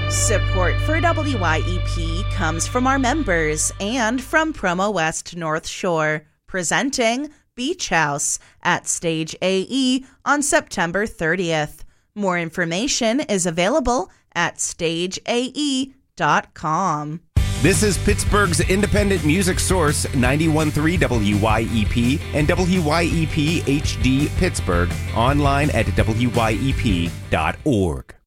Support for WYEP comes from our members and from Promo West North Shore, presenting Beach House at Stage AE on September 30th. More information is available at stageae.com. This is Pittsburgh's independent music source, 91.3 WYEP and WYEP HD Pittsburgh, online at wyep.org.